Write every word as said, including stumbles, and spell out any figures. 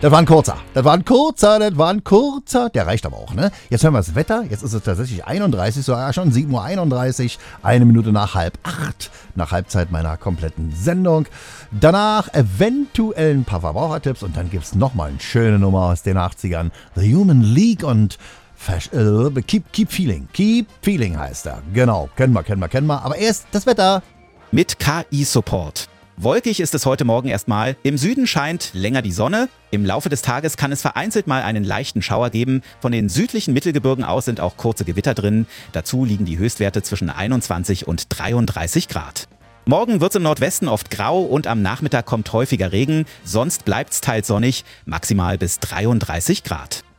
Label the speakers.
Speaker 1: Das war ein kurzer. Das war ein kurzer, das war ein kurzer. Der reicht aber auch, ne? Jetzt hören wir das Wetter. Jetzt ist es tatsächlich einunddreißig, sogar schon sieben Uhr einunddreißig. Eine Minute nach halb acht. Nach Halbzeit meiner kompletten Sendung. Danach eventuell ein paar Verbrauchertipps. Und dann gibt es nochmal eine schöne Nummer aus den achtzigern. The Human League und Keep, keep Feeling. Keep Feeling heißt er. Genau, kennen wir, kennen wir, kennen wir. Aber erst das Wetter.
Speaker 2: Mit K I-Support. Wolkig ist es heute Morgen erstmal. Im Süden scheint länger die Sonne. Im Laufe des Tages kann es vereinzelt mal einen leichten Schauer geben. Von den südlichen Mittelgebirgen aus sind auch kurze Gewitter drin. Dazu liegen die Höchstwerte zwischen einundzwanzig und dreiunddreißig Grad. Morgen wird es im Nordwesten oft grau und am Nachmittag kommt häufiger Regen. Sonst bleibt es teils sonnig, maximal bis dreiunddreißig Grad.